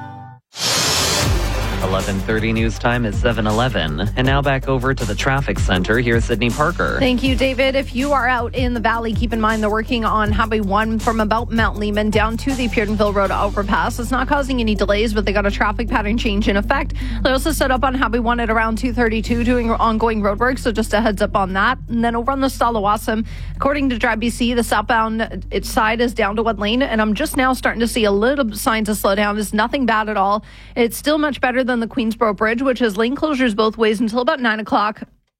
eleven thirty news time is seven eleven. And now back over to the traffic center. Here's Sydney Parker. Thank you, David. If you are out in the valley, keep in mind they're working on Highway one from about Mount Lehman down to the Pierdenville Road overpass. It's not causing any delays, but they got a traffic pattern change in effect. They also set up on Highway one at around two thirty-two doing ongoing roadwork, so just a heads up on that. And then over on the Stalawassam, according to Drive B C, the southbound its side is down to one lane, and I'm just now starting to see a little signs of slowdown. It's nothing bad at all. It's still much better than the Queensboro Bridge, which has lane closures both ways until about nine o'clock.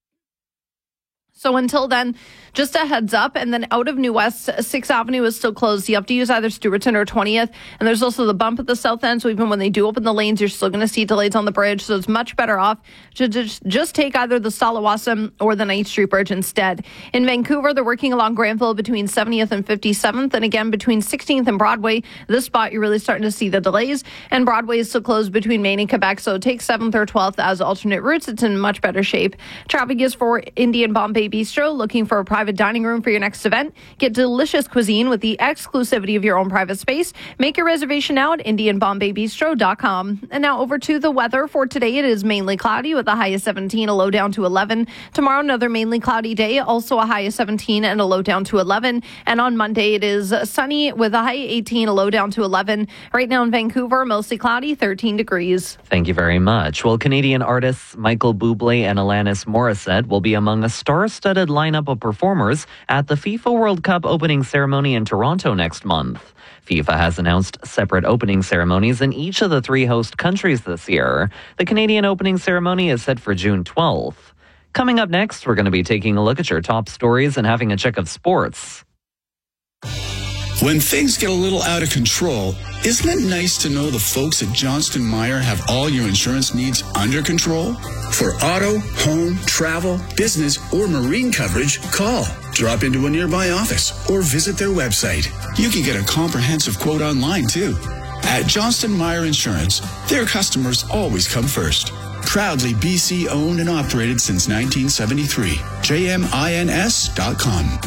So until then, just a heads up. And then out of New West, sixth Avenue is still closed. You have to use either Stewartson or twentieth. And there's also the bump at the south end. So even when they do open the lanes, you're still going to see delays on the bridge. So it's much better off to just, just take either the Stalawassam or the ninth Street Bridge instead. In Vancouver, they're working along Granville between seventieth and fifty-seventh. And again, between sixteenth and Broadway, this spot, you're really starting to see the delays. And Broadway is still closed between Maine and Quebec. So take seventh or twelfth as alternate routes. It's in much better shape. Traffic is for Indian Bombay Bistro. Looking for a private dining room for your next event? Get delicious cuisine with the exclusivity of your own private space. Make your reservation now at indian bombay bistro dot com. And now over to the weather for today. It is mainly cloudy with a high of seventeen, a low down to eleven. Tomorrow, another mainly cloudy day, also a high of seventeen and a low down to eleven. And on Monday, it is sunny with a high of eighteen, a low down to eleven. Right now in Vancouver, mostly cloudy, thirteen degrees. Thank you very much. Well, Canadian artists Michael Bublé and Alanis Morissette will be among a star-studded lineup of performers at the FIFA World Cup opening ceremony in Toronto next month. FIFA has announced separate opening ceremonies in each of the three host countries this year. The Canadian opening ceremony is set for June twelfth. Coming up next, we're going to be taking a look at your top stories and having a check of sports. When things get a little out of control, isn't it nice to know the folks at Johnston Meyer have all your insurance needs under control? For auto, home, travel, business, or marine coverage, call, drop into a nearby office, or visit their website. You can get a comprehensive quote online, too. At Johnston Meyer Insurance, their customers always come first. Proudly B C owned and operated since nineteen seventy-three. J M I N S dot com.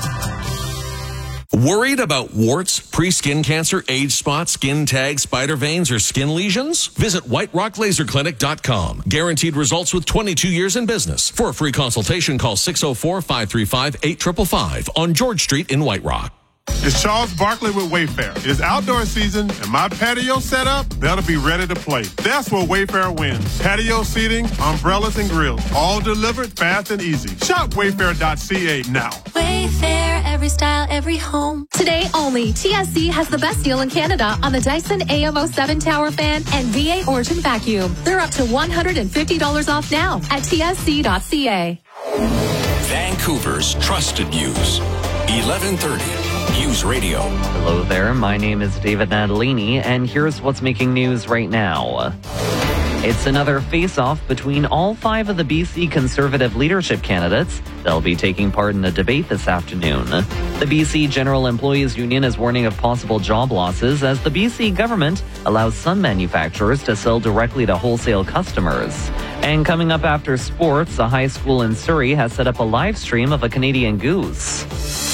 Worried about warts, pre-skin cancer, age spots, skin tags, spider veins, or skin lesions? Visit white rock laser clinic dot com. Guaranteed results with twenty-two years in business. For a free consultation, call six oh four, five three five, eight five five five on George Street in White Rock. It's Charles Barkley with Wayfair. It's outdoor season, and my patio setup better be ready to play. That's where Wayfair wins. Patio seating, umbrellas, and grills, all delivered fast and easy. Shop wayfair dot c a now. Wayfair, every style, every home. Today only, T S C has the best deal in Canada on the Dyson A M O seven Tower Fan and V eight Origin Vacuum. They're up to one hundred fifty dollars off now at t s c dot c a. Vancouver's trusted news. eleven thirty News Radio. Hello there. My name is David Natalini, and here's what's making news right now. It's another face-off between all five of the B C Conservative leadership candidates. They'll be taking part in a debate this afternoon. The B C General Employees Union is warning of possible job losses as the B C government allows some manufacturers to sell directly to wholesale customers. And coming up after sports, a high school in Surrey has set up a live stream of a Canadian goose.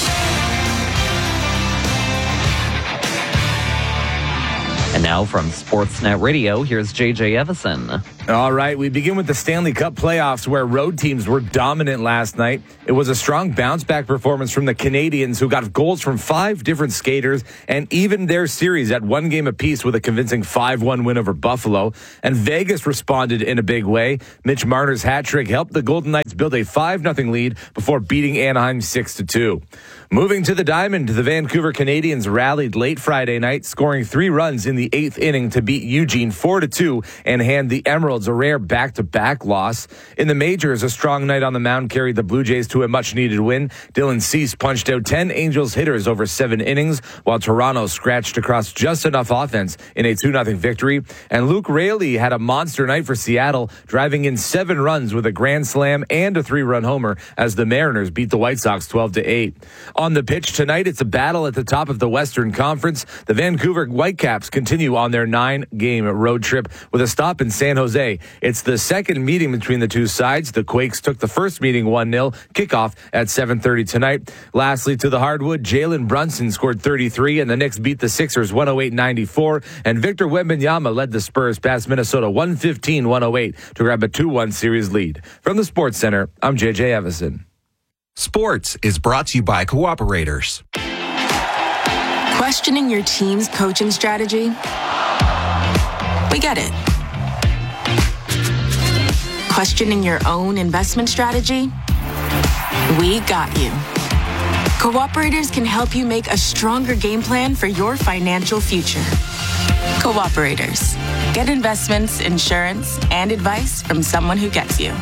And now from Sportsnet Radio, here's J J Evison. All right, we begin with the Stanley Cup playoffs where road teams were dominant last night. It was a strong bounce-back performance from the Canadians, who got goals from five different skaters and evened their series at one game apiece with a convincing five one win over Buffalo. And Vegas responded in a big way. Mitch Marner's hat trick helped the Golden Knights build a five nothing lead before beating Anaheim six to two. Moving to the Diamond, the Vancouver Canadians rallied late Friday night, scoring three runs in the eighth inning to beat Eugene four to two and hand the Emeralds a rare back-to-back loss. In the majors, a strong night on the mound carried the Blue Jays to a much-needed win. Dylan Cease punched out ten Angels hitters over seven innings, while Toronto scratched across just enough offense in a two nothing victory. And Luke Raley had a monster night for Seattle, driving in seven runs with a grand slam and a three-run homer as the Mariners beat the White Sox twelve to eight. On the pitch tonight, it's a battle at the top of the Western Conference. The Vancouver Whitecaps continue on their nine-game road trip with a stop in San Jose. It's the second meeting between the two sides. The Quakes took the first meeting one nil. Kickoff at seven thirty tonight. Lastly, to the hardwood, Jalen Brunson scored thirty-three, and the Knicks beat the Sixers one oh eight ninety-four. And Victor Wembanyama led the Spurs past Minnesota one fifteen one oh eight to grab a two one series lead. From the Sports Center, I'm J J Evison. Sports is brought to you by Cooperators. Questioning your team's coaching strategy? We get it. Questioning your own investment strategy? We got you. Cooperators can help you make a stronger game plan for your financial future. Cooperators. Get investments, insurance, and advice from someone who gets you.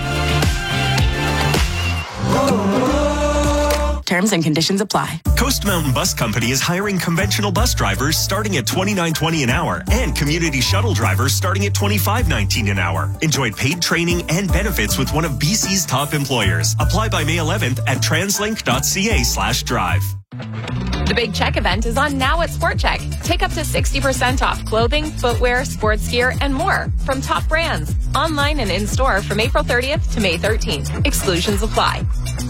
Terms and conditions apply. Coast Mountain Bus Company is hiring conventional bus drivers starting at twenty-nine twenty an hour and community shuttle drivers starting at twenty-five nineteen an hour. Enjoy paid training and benefits with one of B C's top employers. Apply by May eleventh at translink.ca slash drive. The Big Check event is on now at Sport Check. Take up to sixty percent off clothing, footwear, sports gear, and more from top brands. Online and in-store from April thirtieth to May thirteenth. Exclusions apply.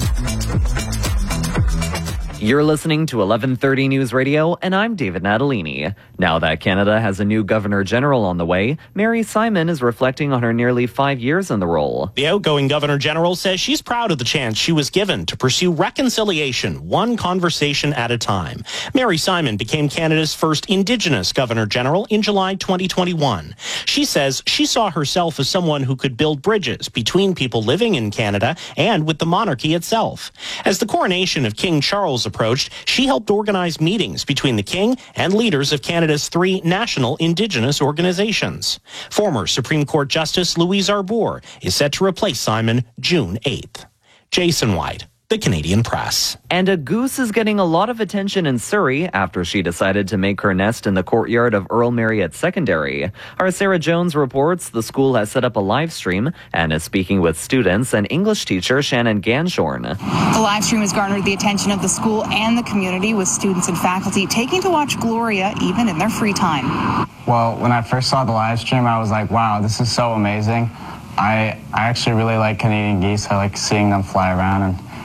You're listening to eleven thirty News Radio, and I'm David Natalini. Now that Canada has a new Governor General on the way, Mary Simon is reflecting on her nearly five years in the role. The outgoing Governor General says she's proud of the chance she was given to pursue reconciliation, one conversation at a time. Mary Simon became Canada's first Indigenous Governor General in July twenty twenty-one. She says she saw herself as someone who could build bridges between people living in Canada and with the monarchy itself. As the coronation of King Charles approached, she helped organize meetings between the King and leaders of Canada's three national Indigenous organizations. Former Supreme Court Justice Louise Arbour is set to replace Simon June eighth. Jason White, The Canadian Press. And a goose is getting a lot of attention in Surrey after she decided to make her nest in the courtyard of Earl Marriott Secondary. Our Sarah Jones reports the school has set up a live stream and is speaking with students and English teacher Shannon Ganshorn. The live stream has garnered the attention of the school and the community, with students and faculty taking to watch Gloria even in their free time. Well, when I first saw the live stream, I was like, wow, this is so amazing. I, I actually really like Canadian geese. I like seeing them fly around, and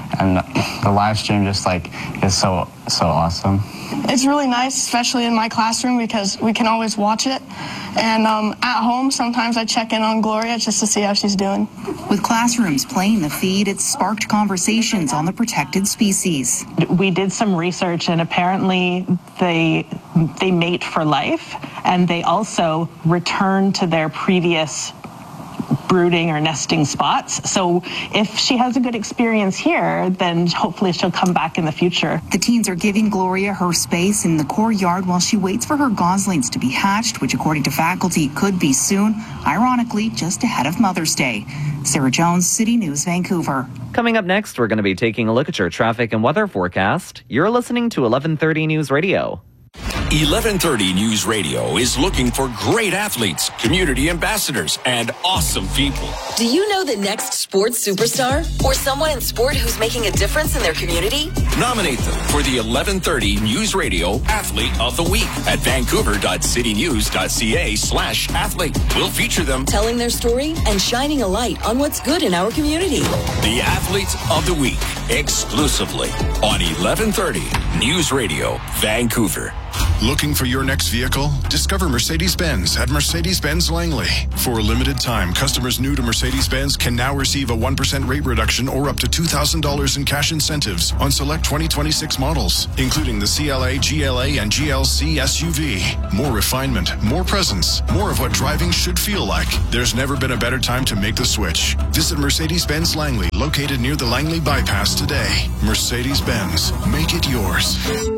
and the live stream just like is so so awesome. It's really nice, especially in my classroom, because we can always watch it. And um, at home, sometimes I check in on Gloria just to see how she's doing. With classrooms playing the feed, it sparked conversations on the protected species. We did some research, and apparently they they mate for life, and they also return to their previous brooding or nesting spots. So if she has a good experience here, then hopefully she'll come back in the future. The teens are giving Gloria her space in the courtyard while she waits for her goslings to be hatched, which according to faculty could be soon, ironically just ahead of Mother's Day. Sarah Jones, City News, Vancouver. Coming up next, we're going to be taking a look at your traffic and weather forecast. You're listening to eleven thirty News Radio. eleven thirty News Radio is looking for great athletes, community ambassadors, and awesome people. Do you know the next sports superstar? Or someone in sport who's making a difference in their community? Nominate them for the eleven thirty News Radio Athlete of the Week at vancouver.citynews.ca slash athlete. We'll feature them telling their story and shining a light on what's good in our community. The Athlete of the Week, exclusively on eleven thirty News Radio, Vancouver. Looking for your next vehicle? Discover Mercedes-Benz at Mercedes-Benz Langley. For a limited time, customers new to Mercedes-Benz can now receive a one percent rate reduction or up to two thousand dollars in cash incentives on select twenty twenty-six models, including the C L A, G L A, and G L C S U V. More refinement, more presence, more of what driving should feel like. There's never been a better time to make the switch. Visit Mercedes-Benz Langley, located near the Langley Bypass today. Mercedes-Benz, make it yours.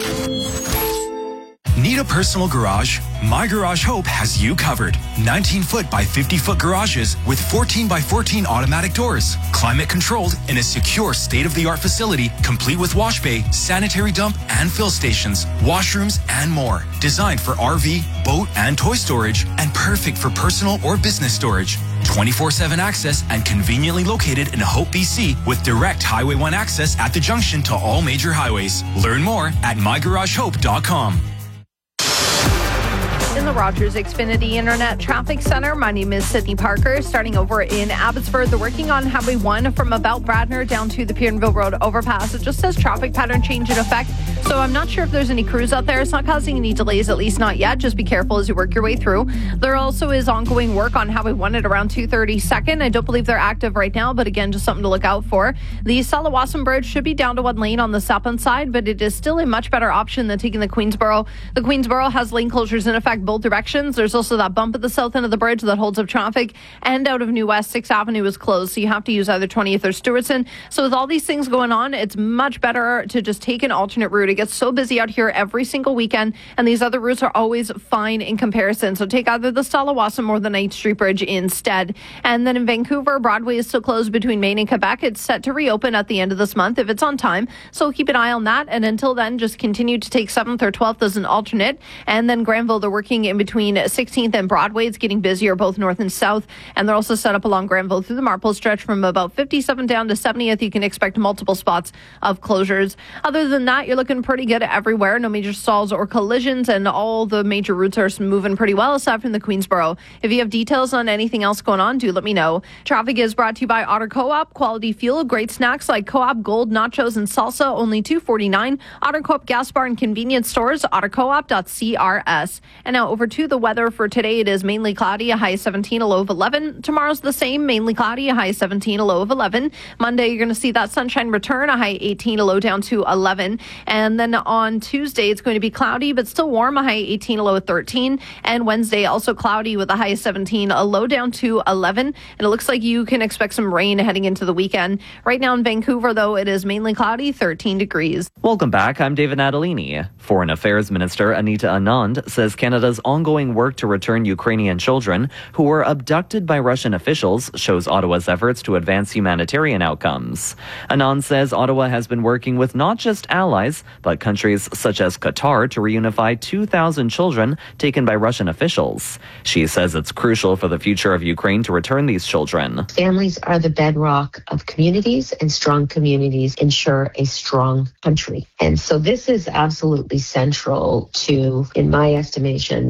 Need a personal garage? My Garage Hope has you covered. nineteen foot by fifty foot garages with fourteen by fourteen automatic doors, climate controlled in a secure state-of-the-art facility complete with wash bay, sanitary dump and fill stations, washrooms and more. Designed for R V, boat and toy storage and perfect for personal or business storage. twenty-four seven access and conveniently located in Hope, B C with direct Highway one access at the junction to all major highways. Learn more at my garage hope dot com. In the Rogers Xfinity Internet Traffic Center, my name is Sydney Parker. Starting over in Abbotsford, they're working on Highway one from about Bradner down to the Pierdenville Road overpass. It just says traffic pattern change in effect, so I'm not sure if there's any crews out there. It's not causing any delays, at least not yet. Just be careful as you work your way through. There also is ongoing work on Highway one at around two thirty-second. I don't believe they're active right now, but again, just something to look out for. The Salawasan Bridge should be down to one lane on the southbound side, but it is still a much better option than taking the Queensboro. The Queensboro has lane closures in effect both directions. There's also that bump at the south end of the bridge that holds up traffic, and out of New West, sixth Avenue is closed, so you have to use either twentieth or Stewartson. So with all these things going on, it's much better to just take an alternate route. It gets so busy out here every single weekend, and these other routes are always fine in comparison. So take either the Salawasan or the ninth Street Bridge instead. And then in Vancouver, Broadway is still closed between Maine and Quebec. It's set to reopen at the end of this month if it's on time, so keep an eye on that. And until then, just continue to take seventh or twelfth as an alternate. And then Granville, they're working in between sixteenth and Broadway. It's getting busier both north and south, and they're also set up along Granville through the Marple stretch from about fifty-seven down to seventieth. You can expect multiple spots of closures. Other than that, you're looking pretty good everywhere. No major stalls or collisions, and all the major routes are moving pretty well aside from the Queensboro. If you have details on anything else going on, do let me know. Traffic is brought to you by Otter Co-op. Quality fuel, great snacks like Co-op Gold, nachos, and salsa, only two forty-nine. Otter Co-op gas bar and convenience stores, otter co op dot c r s. And now over to the weather for today. It is mainly cloudy, a high seventeen, a low of eleven. Tomorrow's the same, mainly cloudy, a high seventeen, a low of eleven. Monday, you're going to see that sunshine return, a high eighteen, a low down to eleven. And then on Tuesday, it's going to be cloudy, but still warm, a high eighteen, a low of thirteen. And Wednesday, also cloudy with a high seventeen, a low down to eleven. And it looks like you can expect some rain heading into the weekend. Right now in Vancouver, though, it is mainly cloudy, thirteen degrees. Welcome back. I'm David Natalini. Foreign Affairs Minister Anita Anand says Canada's ongoing work to return Ukrainian children who were abducted by Russian officials shows Ottawa's efforts to advance humanitarian outcomes. Anand says Ottawa has been working with not just allies, but countries such as Qatar to reunify two thousand children taken by Russian officials. She says it's crucial for the future of Ukraine to return these children. Families are the bedrock of communities, and strong communities ensure a strong country. And so this is absolutely central to, in my estimation,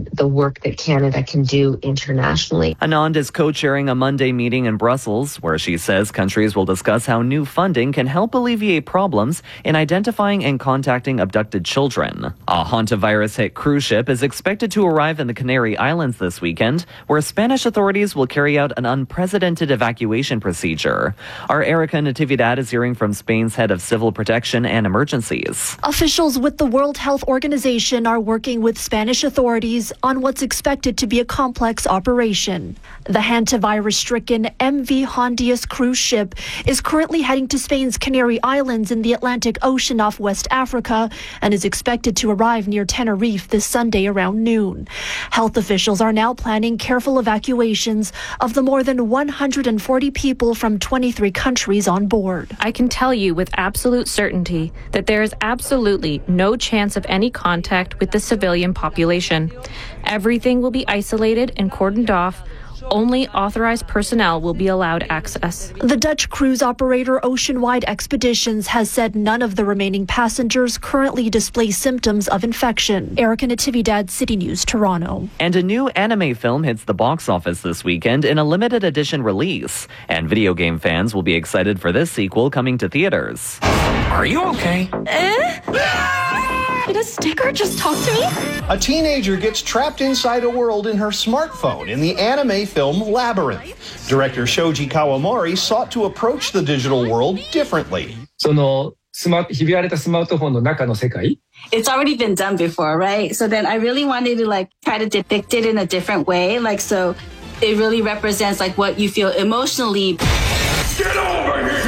in the work that Canada can do internationally. Anand is co-chairing a Monday meeting in Brussels where she says countries will discuss how new funding can help alleviate problems in identifying and contacting abducted children. A hantavirus-hit cruise ship is expected to arrive in the Canary Islands this weekend, where Spanish authorities will carry out an unprecedented evacuation procedure. Our Erica Natividad is hearing from Spain's head of civil protection and emergencies. Officials with the World Health Organization are working with Spanish authorities on what's expected to be a complex operation. The hantavirus-stricken M V Hondius cruise ship is currently heading to Spain's Canary Islands in the Atlantic Ocean off West Africa and is expected to arrive near Tenerife this Sunday around noon. Health officials are now planning careful evacuations of the more than one hundred forty people from twenty-three countries on board. I can tell you with absolute certainty that there is absolutely no chance of any contact with the civilian population. Everything will be isolated and cordoned off. Only authorized personnel will be allowed access. The Dutch cruise operator Oceanwide Expeditions has said none of the remaining passengers currently display symptoms of infection. Erica Natividad, City News, Toronto. And a new anime film hits the box office this weekend in a limited edition release. And video game fans will be excited for this sequel coming to theaters. Are you okay? Eh? Did a sticker just talk to me? A teenager gets trapped inside a world in her smartphone in the anime film Labyrinth. Director Shoji Kawamori sought to approach the digital world differently. It's already been done before, right? So then I really wanted to like try to depict it in a different way, like so it really represents like what you feel emotionally. Get over here!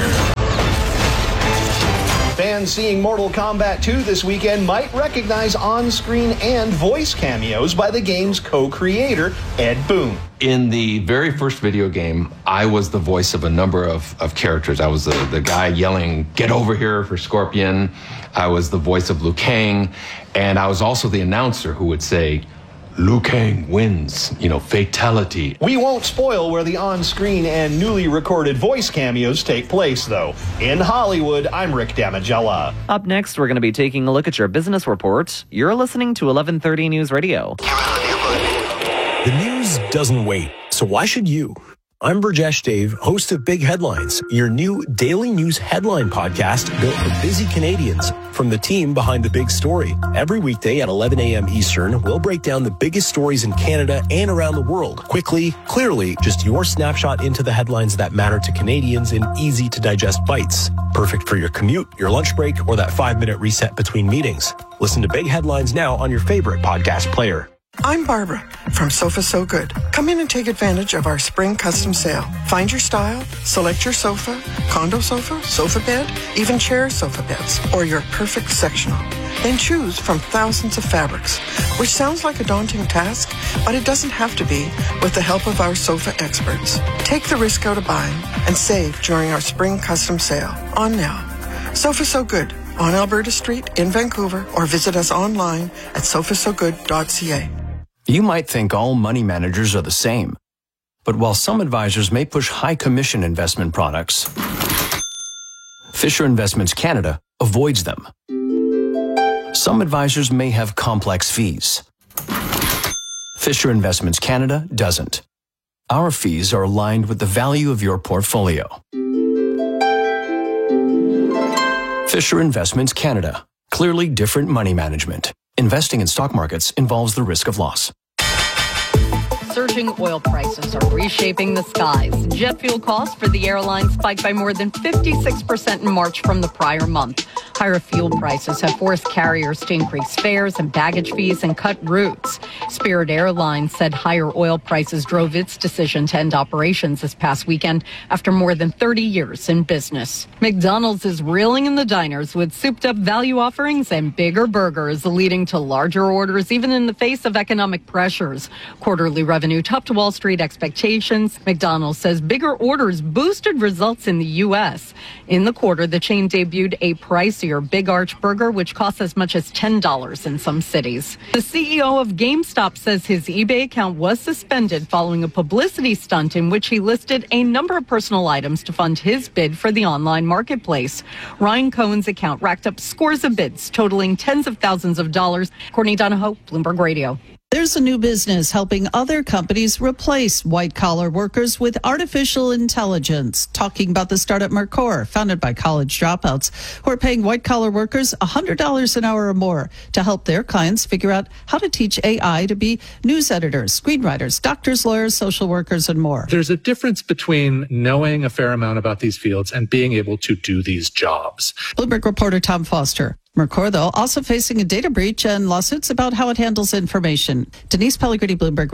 Fans seeing Mortal Kombat two this weekend might recognize on-screen and voice cameos by the game's co-creator, Ed Boon. In the very first video game, I was the voice of a number of, of characters. I was the, the guy yelling, "Get over here" for Scorpion. I was the voice of Liu Kang. And I was also the announcer who would say, "Liu Kang wins, you know, fatality." We won't spoil where the on-screen and newly recorded voice cameos take place, though. In Hollywood, I'm Rick Damigella. Up next, we're going to be taking a look at your business report. You're listening to eleven thirty News Radio. The news doesn't wait, so why should you? I'm Burjesh Dave, host of Big Headlines, your new daily news headline podcast built for busy Canadians from the team behind the big story. Every weekday at eleven a.m. Eastern, we'll break down the biggest stories in Canada and around the world. Quickly, clearly, just your snapshot into the headlines that matter to Canadians in easy-to-digest bites. Perfect for your commute, your lunch break, or that five-minute reset between meetings. Listen to Big Headlines now on your favorite podcast player. I'm Barbara from Sofa So Good. Come in and take advantage of our spring custom sale. Find your style, select your sofa, condo sofa, sofa bed, even chair sofa beds, or your perfect sectional. Then choose from thousands of fabrics, which sounds like a daunting task, but it doesn't have to be with the help of our sofa experts. Take the risk out of buying and save during our spring custom sale. On now. Sofa So Good on Alberta Street in Vancouver, or visit us online at sofa so good dot c a. You might think all money managers are the same, but while some advisors may push high commission investment products, Fisher Investments Canada avoids them. Some advisors may have complex fees. Fisher Investments Canada doesn't. Our fees are aligned with the value of your portfolio. Fisher Investments Canada. Clearly different money management. Investing in stock markets involves the risk of loss. Surging oil prices are reshaping the skies. Jet fuel costs for the airline spiked by more than fifty-six percent in March from the prior month. Higher fuel prices have forced carriers to increase fares and baggage fees and cut routes. Spirit Airlines said higher oil prices drove its decision to end operations this past weekend after more than thirty years in business. McDonald's is reeling in the diners with souped-up value offerings and bigger burgers, leading to larger orders even in the face of economic pressures. Quarterly revenue topped Wall Street expectations. McDonald's says bigger orders boosted results in the U S. In the quarter, the chain debuted a pricier Big Arch burger, which costs as much as ten dollars in some cities. The C E O of GameStop says his eBay account was suspended following a publicity stunt in which he listed a number of personal items to fund his bid for the online marketplace. Ryan Cohen's account racked up scores of bids, totaling tens of thousands of dollars. Courtney Donahoe, Bloomberg Radio. There's a new business helping other companies replace white-collar workers with artificial intelligence. Talking about the startup Mercor, founded by college dropouts, who are paying white-collar workers one hundred dollars an hour or more to help their clients figure out how to teach A I to be news editors, screenwriters, doctors, lawyers, social workers, and more. There's a difference between knowing a fair amount about these fields and being able to do these jobs. Bloomberg reporter Tom Foster. Mercor, though, also facing a data breach and lawsuits about how it handles information. Denise Pellegrini, Bloomberg.